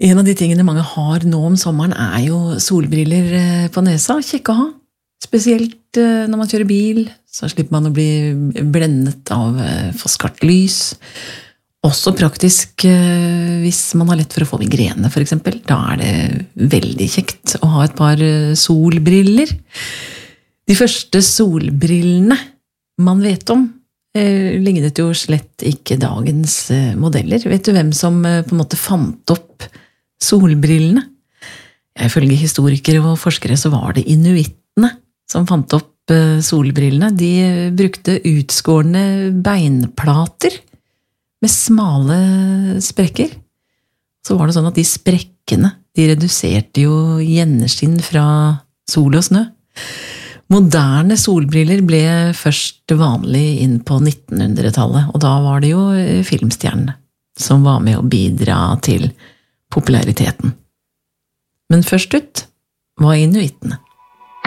En av de tingene mange har nå om sommeren jo solbriller på nesa. Kjekke å ha. Spesielt når man kjører bil, så slipper man å bli blendet av for skarpt lys. Også praktisk hvis man har lett for å få migrene, for eksempel. Da det veldig kjekt å ha et par solbriller. De første solbrillene man vet om, lignet jo slett ikke dagens modeller. Vet du hvem som på en måte fant opp solbrillene? Ifølge historikere og forskere så var det inuittene som fant opp solbrillene. De brukte utskårne beinplater med smale sprekker. Så var det sånn at de sprekkene, de reduserte jo gjenskinn fra sol og snø. Moderne solbriller ble først vanlig inn på 1900-tallet, og da var det jo filmstjernene som var med å bidra til populariteten. Men først ut var inuittene.